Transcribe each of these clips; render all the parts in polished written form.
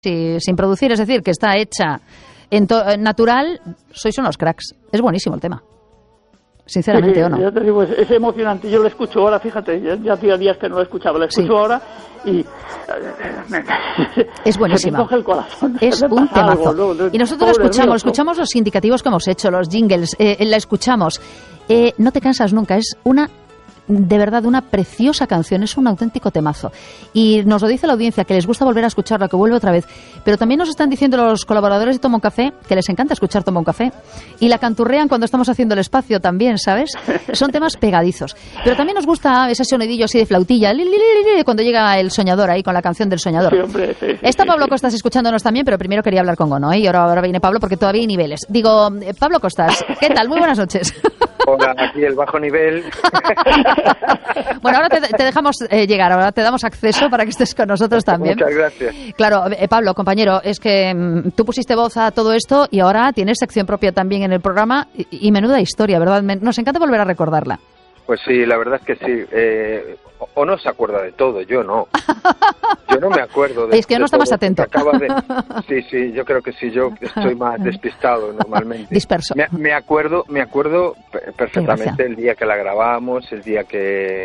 sin producir, es decir, que está hecha natural, sois unos cracks. Es buenísimo el tema. Sinceramente, sí, ¿o no? Ya te digo, es emocionante. Yo lo escucho ahora, fíjate, ya hacía días que no lo escuchaba, lo escucho ahora y es buenísima. me coge el corazón. Es un temazo. Y nosotros la escuchamos los indicativos que hemos hecho, los jingles, la escuchamos. No te cansas nunca, es de verdad una preciosa canción, es un auténtico temazo. Y nos lo dice la audiencia, que les gusta volver a escucharla, que vuelve otra vez. Pero también nos están diciendo los colaboradores de Toma un Café que les encanta escuchar Toma un Café. Y la canturrean cuando estamos haciendo el espacio también, ¿sabes? Son temas pegadizos. Pero también nos gusta ese sonidillo así de flautilla, cuando llega el soñador ahí con la canción del soñador. Sí, hombre, sí, Está Pablo Costas escuchándonos también, pero primero quería hablar con Gono, y ahora viene Pablo porque todavía hay niveles. Digo, Pablo Costas, ¿qué tal? Muy buenas noches. Hola, aquí el bajo nivel. Bueno, ahora te dejamos llegar, ahora te damos acceso para que estés con nosotros también. Muchas gracias. Claro, Pablo, compañero, es que tú pusiste voz a todo esto y ahora tienes sección propia también en el programa y menuda historia, ¿verdad? Nos encanta volver a recordarla. Pues sí, la verdad es que sí. O no se acuerda de todo, yo no. Yo no me acuerdo de Es que no está más atento. Sí, yo creo que sí, yo estoy más despistado normalmente. Disperso. Me acuerdo perfectamente el día que la grabamos, el día que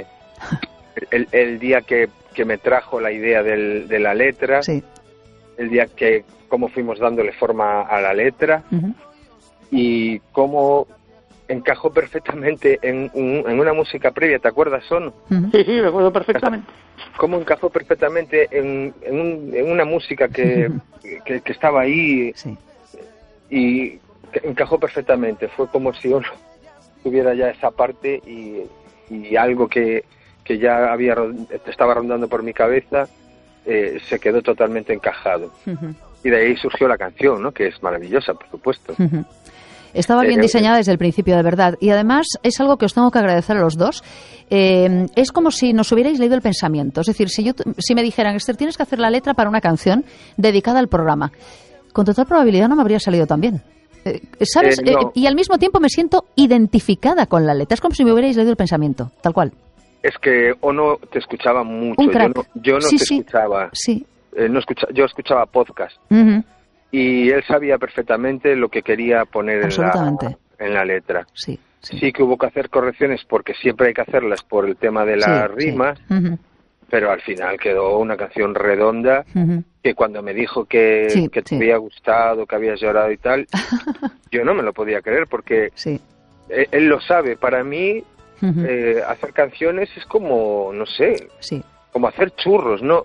me trajo la idea de la letra, sí. El día que cómo fuimos dándole forma a la letra, uh-huh. Y cómo encajó perfectamente en una música previa, ¿te acuerdas, Ono? Uh-huh. Sí, me acuerdo perfectamente. Cómo encajó perfectamente en una música que estaba ahí, sí. Y que encajó perfectamente. Fue como si Ono tuviera ya esa parte y algo que ya estaba rondando por mi cabeza se quedó totalmente encajado. Uh-huh. Y de ahí surgió la canción, ¿no? Que es maravillosa, por supuesto. Uh-huh. Estaba bien diseñada desde el principio, de verdad. Y además es algo que os tengo que agradecer a los dos. Es como si nos hubierais leído el pensamiento. Es decir, si me dijeran, Esther, tienes que hacer la letra para una canción dedicada al programa, con total probabilidad no me habría salido tan bien. ¿Sabes? No. Y al mismo tiempo me siento identificada con la letra. Es como si me hubierais leído el pensamiento, tal cual. Es que Ono te escuchaba mucho. Un crack. Yo no sí, te escuchaba. Sí. Yo escuchaba podcast. Uh-huh. Y él sabía perfectamente lo que quería poner en la letra. Sí. Sí que hubo que hacer correcciones porque siempre hay que hacerlas por el tema de las rimas, sí. Uh-huh. Pero al final quedó una canción redonda, uh-huh. que cuando me dijo que te había gustado, que habías llorado y tal, yo no me lo podía creer porque él lo sabe. Para mí uh-huh. Hacer canciones es como, no sé, como hacer churros. No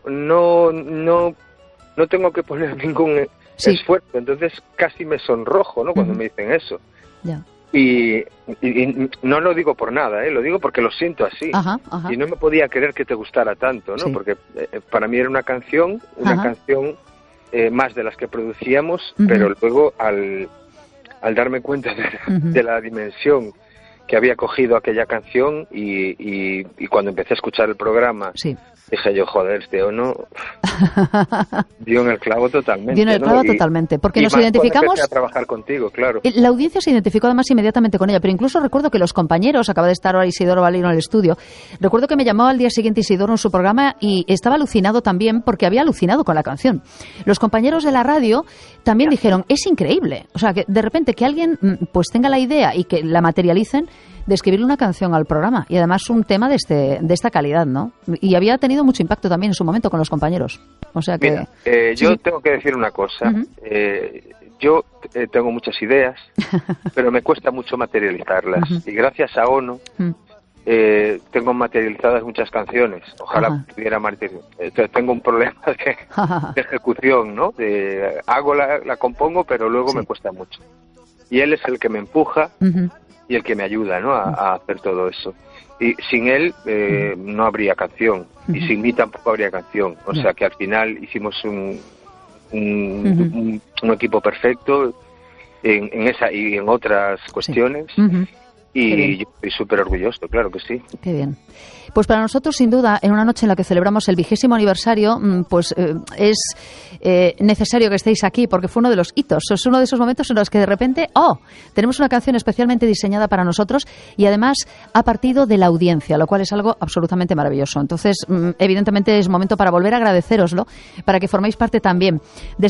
tengo que poner ningún esfuerzo, entonces casi me sonrojo, ¿no? Cuando me dicen eso. Ya. Y no lo digo por nada, lo digo porque lo siento así. Ajá. Y no me podía creer que te gustara tanto, ¿no? Porque para mí era una canción más de las que producíamos, uh-huh. pero luego al darme cuenta de la dimensión que había cogido aquella canción y cuando empecé a escuchar el programa, dije yo, joder, este Ono dio en el clavo totalmente. Dio en el clavo totalmente, porque nos identificamos. Empecé a trabajar contigo, claro. La audiencia se identificó además inmediatamente con ella, pero incluso recuerdo que los compañeros, acaba de estar ahora Isidoro Valero en el estudio, recuerdo que me llamó al día siguiente Isidoro en su programa y estaba alucinado también porque había alucinado con la canción. Los compañeros de la radio también dijeron, es increíble, o sea, que de repente que alguien pues tenga la idea y que la materialicen de escribirle una canción al programa y además un tema de esta calidad, ¿no? Y había tenido mucho impacto también en su momento con los compañeros. O sea que... Mira, yo tengo que decir una cosa. Uh-huh. Yo tengo muchas ideas, pero me cuesta mucho materializarlas. Uh-huh. Y gracias a Ono tengo materializadas muchas canciones. Ojalá pudiera materializar. Tengo un problema de ejecución, ¿no? Hago la compongo, pero luego me cuesta mucho. Y él es el que me empuja y el que me ayuda, ¿no? A hacer todo eso. Y sin él no habría canción. Y sin mí tampoco habría canción. O sea que al final hicimos un equipo perfecto en esa y en otras cuestiones. Y yo estoy súper orgulloso, claro que sí. Qué bien. Pues para nosotros, sin duda, en una noche en la que celebramos el 20º aniversario, pues es necesario que estéis aquí, porque fue uno de los hitos. Es uno de esos momentos en los que de repente, tenemos una canción especialmente diseñada para nosotros y además ha partido de la audiencia, lo cual es algo absolutamente maravilloso. Entonces, evidentemente es momento para volver a agradecéroslo, para que forméis parte también de